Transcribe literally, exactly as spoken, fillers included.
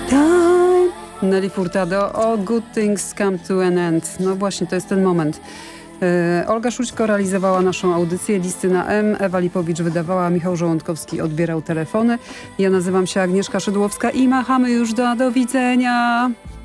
time. Nelly Furtado, All Good Things Come to an End. No właśnie, to jest ten moment. Yy, Olga Szućko realizowała naszą audycję Listy na M. Ewa Lipowicz wydawała, Michał Żołądkowski odbierał telefony. Ja nazywam się Agnieszka Szydłowska i machamy już do do widzenia.